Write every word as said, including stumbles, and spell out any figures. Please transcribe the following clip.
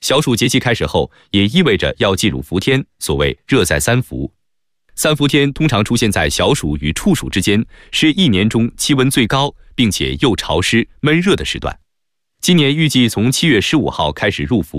小暑节气开始后，也意味着要进入伏天，所谓热在三伏。三伏天通常出现在小暑与处暑之间，是一年中气温最高，并且又潮湿闷热的时段。今年预计从七月十五号开始入伏。